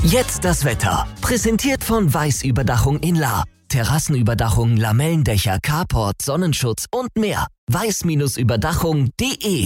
Jetzt das Wetter. Präsentiert von Weiß-Überdachung in Lahr. Terrassenüberdachung, Lamellendächer, Carport, Sonnenschutz und mehr. weiß-überdachung.de.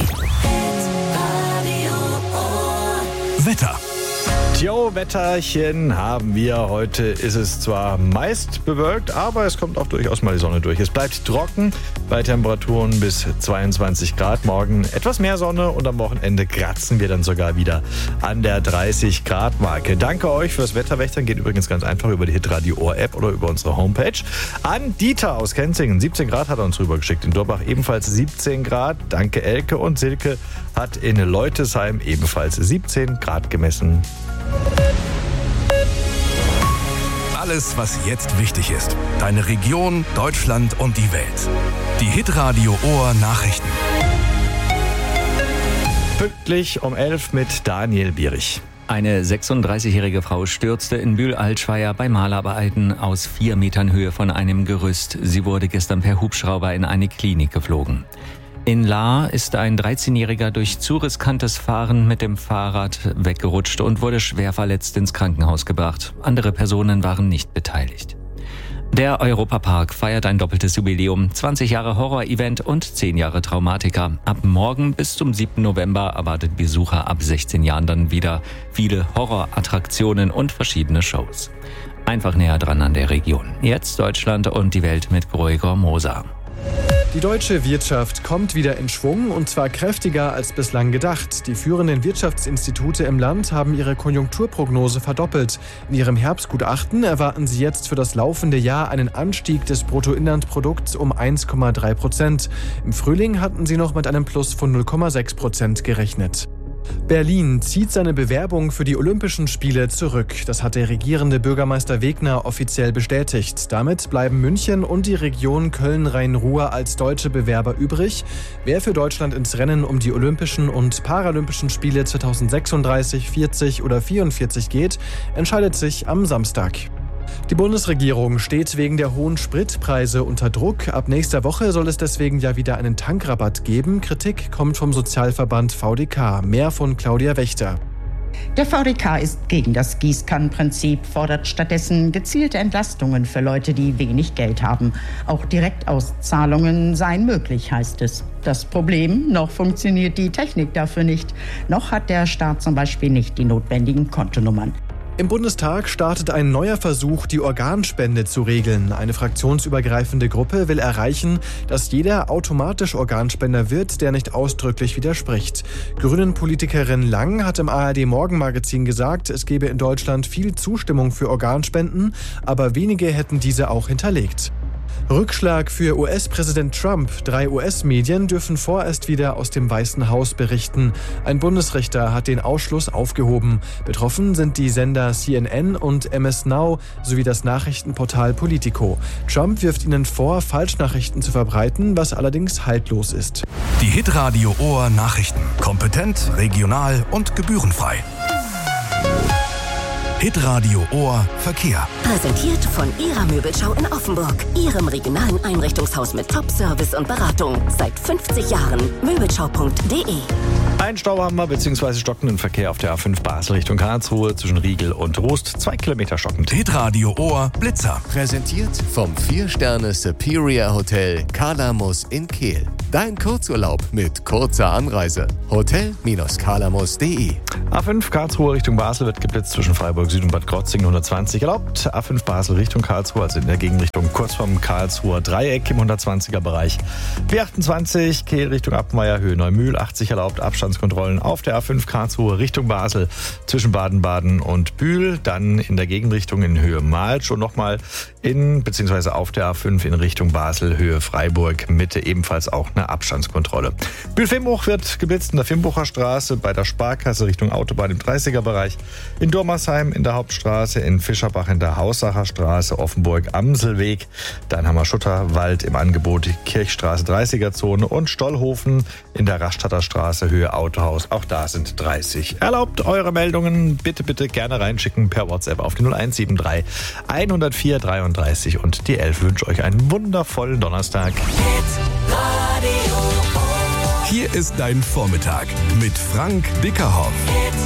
Wetter. Jo, Wetterchen haben wir. Heute ist es zwar meist bewölkt, aber es kommt auch durchaus mal die Sonne durch. Es bleibt trocken bei Temperaturen bis 22 Grad. Morgen etwas mehr Sonne und am Wochenende kratzen wir dann sogar wieder an der 30 Grad Marke. Danke euch fürs Wetterwächtern. Geht übrigens ganz einfach über die Hitradio Ohr App oder über unsere Homepage. An Dieter aus Kenzingen. 17 Grad hat er uns rübergeschickt. In Durbach ebenfalls 17 Grad. Danke Elke. Und Silke hat in Leutesheim ebenfalls 17 Grad gemessen. Alles, was jetzt wichtig ist. Deine Region, Deutschland und die Welt. Die Hitradio Ohr Nachrichten. Pünktlich um 11 mit Daniel Bierich. Eine 36-jährige Frau stürzte in Bühl-Altschweier bei Malarbeiten aus 4 Metern Höhe von einem Gerüst. Sie wurde gestern per Hubschrauber in eine Klinik geflogen. In Lahr ist ein 13-Jähriger durch zu riskantes Fahren mit dem Fahrrad weggerutscht und wurde schwer verletzt ins Krankenhaus gebracht. Andere Personen waren nicht beteiligt. Der Europapark feiert ein doppeltes Jubiläum, 20 Jahre Horror-Event und 10 Jahre Traumatiker. Ab morgen bis zum 7. November erwartet Besucher ab 16 Jahren dann wieder viele Horrorattraktionen und verschiedene Shows. Einfach näher dran an der Region. Jetzt Deutschland und die Welt mit Gregor Moser. Die deutsche Wirtschaft kommt wieder in Schwung und zwar kräftiger als bislang gedacht. Die führenden Wirtschaftsinstitute im Land haben ihre Konjunkturprognose verdoppelt. In ihrem Herbstgutachten erwarten sie jetzt für das laufende Jahr einen Anstieg des Bruttoinlandprodukts um 1,3%. Im Frühling hatten sie noch mit einem Plus von 0,6% gerechnet. Berlin zieht seine Bewerbung für die Olympischen Spiele zurück. Das hat der regierende Bürgermeister Wegner offiziell bestätigt. Damit bleiben München und die Region Köln-Rhein-Ruhr als deutsche Bewerber übrig. Wer für Deutschland ins Rennen um die Olympischen und Paralympischen Spiele 2036, 40 oder 44 geht, entscheidet sich am Samstag. Die Bundesregierung steht wegen der hohen Spritpreise unter Druck. Ab nächster Woche soll es deswegen ja wieder einen Tankrabatt geben. Kritik kommt vom Sozialverband VDK. Mehr von Claudia Wächter. Der VDK ist gegen das Gießkannenprinzip, fordert stattdessen gezielte Entlastungen für Leute, die wenig Geld haben. Auch Direktauszahlungen seien möglich, heißt es. Das Problem, noch funktioniert die Technik dafür nicht. Noch hat der Staat zum Beispiel nicht die notwendigen Kontonummern. Im Bundestag startet ein neuer Versuch, die Organspende zu regeln. Eine fraktionsübergreifende Gruppe will erreichen, dass jeder automatisch Organspender wird, der nicht ausdrücklich widerspricht. Grünen-Politikerin Lang hat im ARD-Morgenmagazin gesagt, es gebe in Deutschland viel Zustimmung für Organspenden, aber wenige hätten diese auch hinterlegt. Rückschlag für US-Präsident Trump. 3 US-Medien dürfen vorerst wieder aus dem Weißen Haus berichten. Ein Bundesrichter hat den Ausschluss aufgehoben. Betroffen sind die Sender CNN und MS Now sowie das Nachrichtenportal Politico. Trump wirft ihnen vor, Falschnachrichten zu verbreiten, was allerdings haltlos ist. Die Hitradio Ohr Nachrichten. Kompetent, regional und gebührenfrei. Hitradio Ohr Verkehr. Präsentiert von Ihrer Möbelschau in Offenburg. Ihrem regionalen Einrichtungshaus mit Top-Service und Beratung. Seit 50 Jahren. Möbelschau.de. Ein Stau haben wir, beziehungsweise stockenden Verkehr auf der A5 Basel Richtung Karlsruhe zwischen Riegel und Rust. 2 Kilometer stockend. Hitradio Ohr Blitzer. Präsentiert vom 4-Sterne Superior Hotel Kalamus in Kehl. Dein Kurzurlaub mit kurzer Anreise. Hotel-kalamus.de. A5 Karlsruhe Richtung Basel wird geblitzt zwischen Freiburg Süd und Bad Krotzingen 120 erlaubt. A5 Basel Richtung Karlsruhe, also in der Gegenrichtung kurz vom Karlsruher Dreieck im 120er Bereich. B28 Kehl Richtung Appenweier Höhe Neumühl 80 erlaubt. Abstandskontrollen auf der A5 Karlsruhe Richtung Basel zwischen Baden-Baden und Bühl. Dann in der Gegenrichtung in Höhe Malsch und nochmal beziehungsweise auf der A5 in Richtung Basel Höhe Freiburg Mitte ebenfalls auch eine Abstandskontrolle. Bühl-Fimbruch wird geblitzt in der Fimbucher Straße bei der Sparkasse Richtung Autobahn im 30er Bereich. In Dormersheim in der Hauptstraße, in Fischerbach in der Haussacher Straße, Offenburg-Amselweg. Dann haben wir Schutterwald im Angebot, Kirchstraße 30er Zone und Stollhofen in der Rastatter Straße Höhe Autohaus. Auch da sind 30 erlaubt. Eure Meldungen bitte gerne reinschicken per WhatsApp auf die 0173 104 33 und die 11. Wünsche euch einen wundervollen Donnerstag. Hier ist dein Vormittag mit Frank Bickerhoff.